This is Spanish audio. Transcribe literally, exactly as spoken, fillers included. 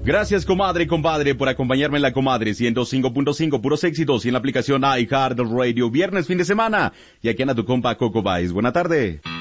Gracias, comadre y compadre, por acompañarme en la Comadre ciento cinco punto cinco, puros éxitos, y en la aplicación iHeartRadio. Viernes, fin de semana. Y aquí anda tu compa Coco Baez. Buena tarde.